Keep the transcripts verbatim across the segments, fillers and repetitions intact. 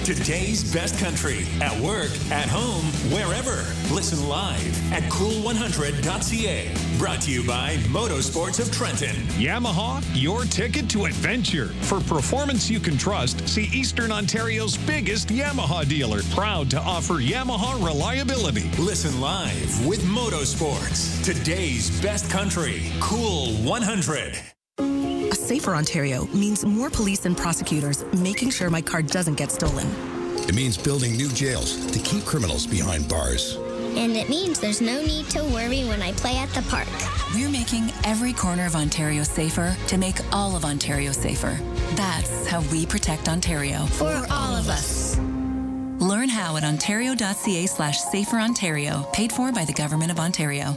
Today's best country. At work, at home, wherever. Listen live at cool one hundred dot c a. Brought to you by Motorsports of Trenton. Yamaha, your ticket to adventure. For performance you can trust, see Eastern Ontario's biggest Yamaha dealer. Proud to offer Yamaha reliability. Listen live with Motorsports. Today's best country. Cool one hundred. A safer Ontario means more police and prosecutors making sure my car doesn't get stolen. It means building new jails to keep criminals behind bars. And it means there's no need to worry when I play at the park. We're making every corner of Ontario safer to make all of Ontario safer. That's how we protect Ontario. For all of us. Learn how at ontario.ca slash safer Ontario. Paid for by the Government of Ontario.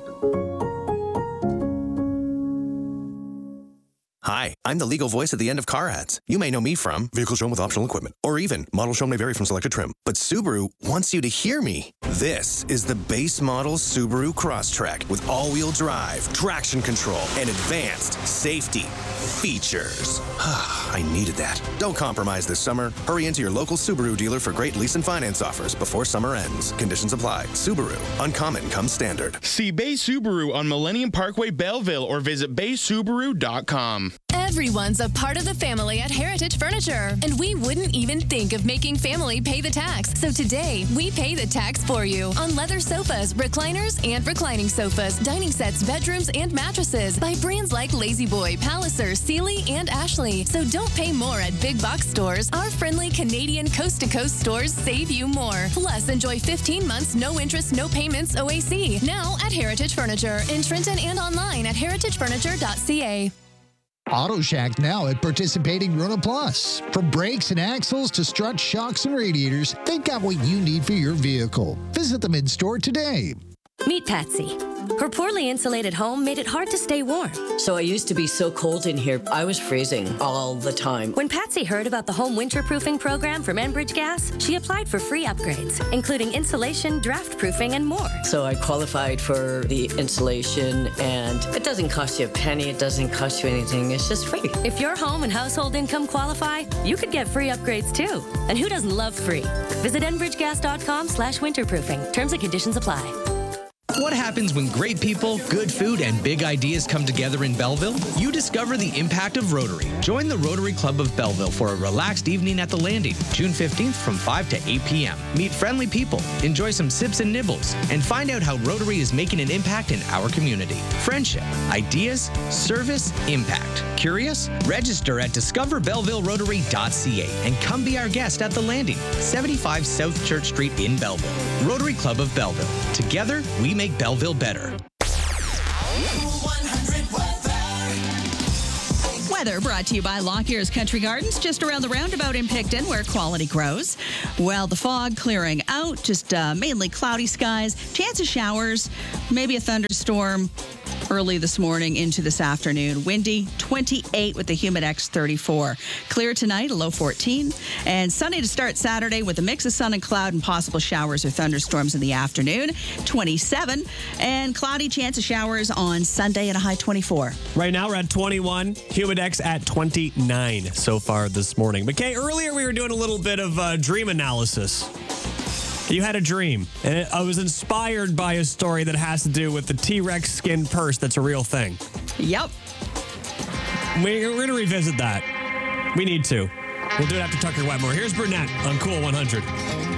Hi, I'm the legal voice at the end of car ads. You may know me from Vehicle Shown with Optional Equipment, or even Model Shown may vary from selected trim. But Subaru wants you to hear me. This is the base model Subaru Crosstrek with all-wheel drive, traction control, and advanced safety features. I needed that. Don't compromise this summer. Hurry into your local Subaru dealer for great lease and finance offers before summer ends. Conditions apply. Subaru. Uncommon comes standard. See Bay Subaru on Millennium Parkway, Belleville, or visit bay subaru dot com. Everyone's a part of the family at Heritage Furniture, and we wouldn't even think of making family pay the tax. So today, we pay the tax for you on leather sofas, recliners, and reclining sofas, dining sets, bedrooms, and mattresses by brands like Lazy Boy, Palliser, Sealy, and Ashley. So don't pay more at big box stores. Our friendly Canadian coast-to-coast stores save you more. Plus, enjoy fifteen months, no interest, no payments O A C. Now at Heritage Furniture in Trenton and online at heritage furniture dot c a. Auto Shack now at participating Rona Plus. From brakes and axles to strut, shocks, and radiators, they've got what you need for your vehicle. Visit them in store today. Meet Patsy. Her poorly insulated home made it hard to stay warm. So I used to be so cold in here, I was freezing all the time. When Patsy heard about the home winterproofing program from Enbridge Gas, she applied for free upgrades, including insulation, draft proofing, and more. So I qualified for the insulation, and it doesn't cost you a penny, it doesn't cost you anything, it's just free. If your home and household income qualify, you could get free upgrades too. And who doesn't love free? Visit enbridge gas dot com slash winterproofing. Terms and conditions apply. What happens when great people, good food, and big ideas come together in Belleville? You discover the impact of Rotary. Join the Rotary Club of Belleville for a relaxed evening at the Landing, June fifteenth from five to eight p.m. Meet friendly people, enjoy some sips and nibbles, and find out how Rotary is making an impact in our community. Friendship, ideas, service, impact. Curious? Register at discover belleville rotary dot c a and come be our guest at the Landing, seventy-five South Church Street in Belleville. Rotary Club of Belleville. Together, we make Belleville better. Weather brought to you by Lockyer's Country Gardens, just around the roundabout in Picton, where quality grows. Well, the fog clearing out, just uh, mainly cloudy skies, chance of showers, maybe a thunderstorm early this morning into this afternoon. Windy, twenty-eight with the Humidex thirty-four. Clear tonight, a low fourteen. And sunny to start Saturday with a mix of sun and cloud and possible showers or thunderstorms in the afternoon, twenty-seven. And cloudy, chance of showers on Sunday at a high twenty-four. Right now we're at twenty-one, Humidex at twenty-nine so far this morning. McKay, earlier we were doing a little bit of uh, dream analysis. You had a dream, and it, I was inspired by a story that has to do with the T-Rex skin purse that's a real thing. Yep. We, we're going to revisit that. We need to. We'll do it after Tucker Wetmore. Here's Brunette on Cool one hundred.